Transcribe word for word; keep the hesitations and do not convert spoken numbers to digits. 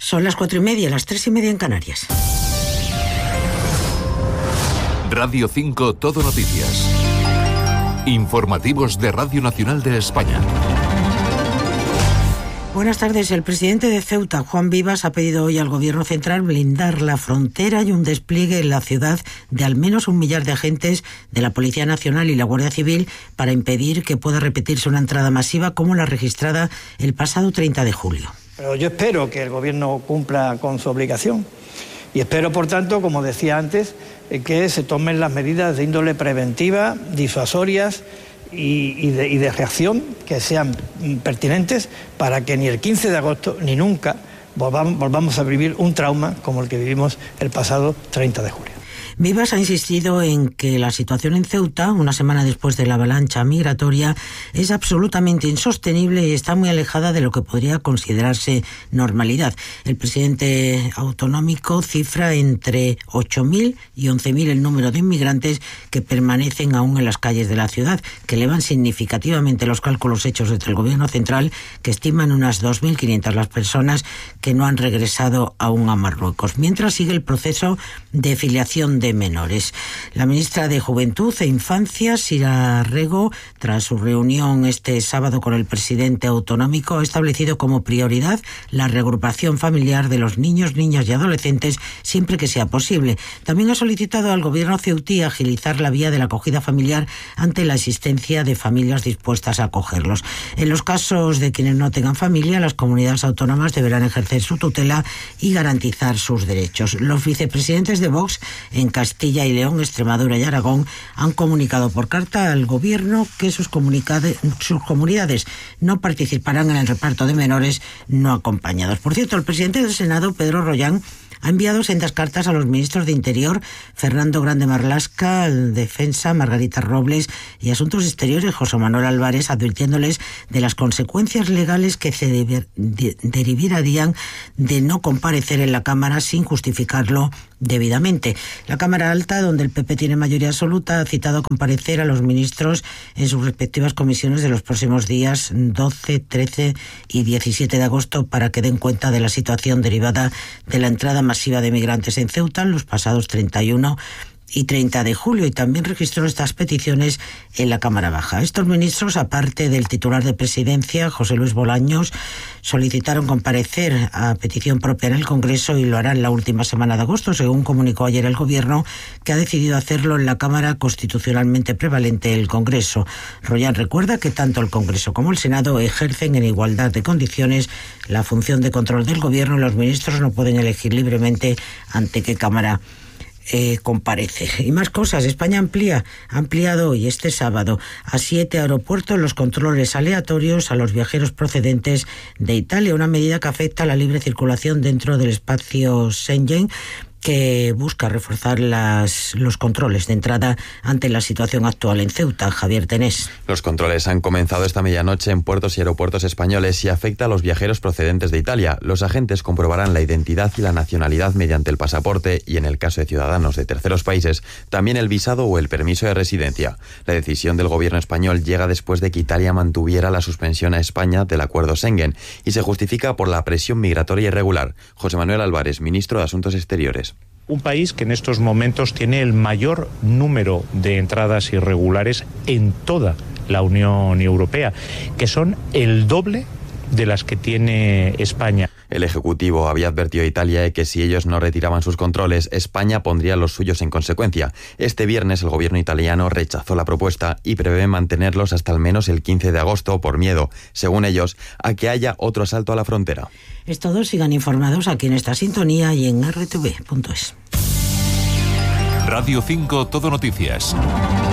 Son las cuatro y media, las tres y media en Canarias. Radio cinco Todo Noticias. Informativos de Radio Nacional de España. Buenas tardes. El presidente de Ceuta, Juan Vivas, ha pedido hoy al Gobierno central blindar la frontera y un despliegue en la ciudad de al menos un millar de agentes de la Policía Nacional y la Guardia Civil para impedir que pueda repetirse una entrada masiva como la registrada el pasado treinta de julio. Pero yo espero que el Gobierno cumpla con su obligación y espero, por tanto, como decía antes, que se tomen las medidas de índole preventiva, disuasorias y, y, de, y de reacción que sean pertinentes para que ni el quince de agosto ni nunca volvamos, volvamos a vivir un trauma como el que vivimos el pasado treinta de julio. Vivas ha insistido en que la situación en Ceuta, una semana después de la avalancha migratoria, es absolutamente insostenible y está muy alejada de lo que podría considerarse normalidad. El presidente autonómico cifra entre ocho mil y once mil el número de inmigrantes que permanecen aún en las calles de la ciudad, que elevan significativamente los cálculos hechos desde el Gobierno central, que estiman unas dos mil quinientas las personas que no han regresado aún a Marruecos. Mientras sigue el proceso de filiación de de menores. La ministra de Juventud e Infancia, Sira Rego, tras su reunión este sábado con el presidente autonómico, ha establecido como prioridad la reagrupación familiar de los niños, niñas y adolescentes siempre que sea posible. También ha solicitado al gobierno ceutí agilizar la vía de la acogida familiar ante la existencia de familias dispuestas a acogerlos. En los casos de quienes no tengan familia, las comunidades autónomas deberán ejercer su tutela y garantizar sus derechos. Los vicepresidentes de Vox en Castilla y León, Extremadura y Aragón han comunicado por carta al Gobierno que sus, sus comunidades no participarán en el reparto de menores no acompañados. Por cierto, el presidente del Senado, Pedro Rollán, ha enviado sendas cartas a los ministros de Interior, Fernando Grande Marlaska, Defensa, Margarita Robles, y Asuntos Exteriores, José Manuel Álvarez, advirtiéndoles de las consecuencias legales que se de, de, derivarían de no comparecer en la Cámara sin justificarlo debidamente. La Cámara Alta, donde el P P tiene mayoría absoluta, ha citado a comparecer a los ministros en sus respectivas comisiones de los próximos días doce, trece y diecisiete de agosto para que den cuenta de la situación derivada de la entrada masiva de migrantes en Ceuta los pasados treinta y uno y treinta de julio, y también registró estas peticiones en la Cámara Baja. Estos ministros, aparte del titular de Presidencia, José Luis Bolaños, solicitaron comparecer a petición propia en el Congreso y lo harán la última semana de agosto, según comunicó ayer el Gobierno, que ha decidido hacerlo en la Cámara constitucionalmente prevalente, el Congreso. Rollán recuerda que tanto el Congreso como el Senado ejercen en igualdad de condiciones la función de control del Gobierno y los ministros no pueden elegir libremente ante qué Cámara Eh, comparece. Y más cosas. España amplía, ha ampliado hoy, este sábado, a siete aeropuertos los controles aleatorios a los viajeros procedentes de Italia, una medida que afecta a la libre circulación dentro del espacio Schengen, que busca reforzar las, los controles de entrada ante la situación actual en Ceuta. Javier Tenés. Los controles han comenzado esta medianoche en puertos y aeropuertos españoles y afecta a los viajeros procedentes de Italia. Los agentes comprobarán la identidad y la nacionalidad mediante el pasaporte y, en el caso de ciudadanos de terceros países, también el visado o el permiso de residencia. La decisión del gobierno español llega después de que Italia mantuviera la suspensión a España del acuerdo Schengen y se justifica por la presión migratoria irregular. José Manuel Álvarez, ministro de Asuntos Exteriores. Un país que en estos momentos tiene el mayor número de entradas irregulares en toda la Unión Europea, que son el doble de las que tiene España. El Ejecutivo había advertido a Italia de que si ellos no retiraban sus controles, España pondría los suyos en consecuencia. Este viernes el gobierno italiano rechazó la propuesta y prevé mantenerlos hasta al menos el quince de agosto por miedo, según ellos, a que haya otro asalto a la frontera. Es todo. Sigan informados aquí en esta sintonía y en erre te ve punto es. Radio cinco Todo Noticias.